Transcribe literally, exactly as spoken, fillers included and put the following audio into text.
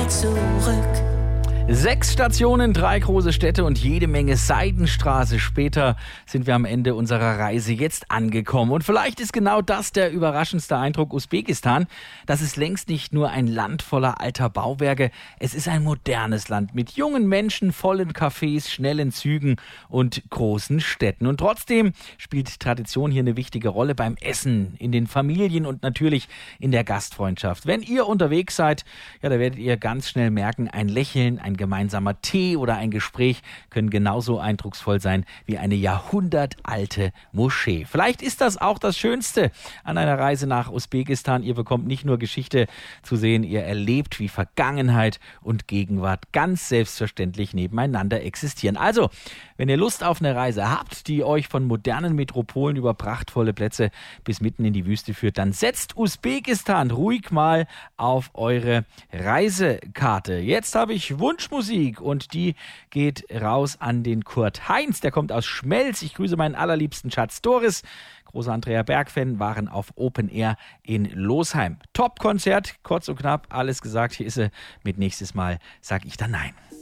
zurück. Sechs Stationen, drei große Städte und jede Menge Seidenstraße. Später sind wir am Ende unserer Reise jetzt angekommen. Und vielleicht ist genau das der überraschendste Eindruck Usbekistan. Das ist längst nicht nur ein Land voller alter Bauwerke. Es ist ein modernes Land mit jungen Menschen, vollen Cafés, schnellen Zügen und großen Städten. Und trotzdem spielt Tradition hier eine wichtige Rolle beim Essen, in den Familien und natürlich in der Gastfreundschaft. Wenn ihr unterwegs seid, ja, da werdet ihr ganz schnell merken, ein Lächeln, ein gemeinsamer Tee oder ein Gespräch können genauso eindrucksvoll sein wie eine jahrhundertalte Moschee. Vielleicht ist das auch das Schönste an einer Reise nach Usbekistan. Ihr bekommt nicht nur Geschichte zu sehen, ihr erlebt, wie Vergangenheit und Gegenwart ganz selbstverständlich nebeneinander existieren. Also, wenn ihr Lust auf eine Reise habt, die euch von modernen Metropolen über prachtvolle Plätze bis mitten in die Wüste führt, dann setzt Usbekistan ruhig mal auf eure Reisekarte. Jetzt habe ich Wunschmusik und die geht raus an den Kurt Heinz. Der kommt aus Schmelz. Ich grüße meinen allerliebsten Schatz Doris. Großer Andrea Berg-Fan, waren auf Open Air in Losheim. Top-Konzert, kurz und knapp, alles gesagt. Hier ist sie. Mit nächstes Mal sag ich dann nein.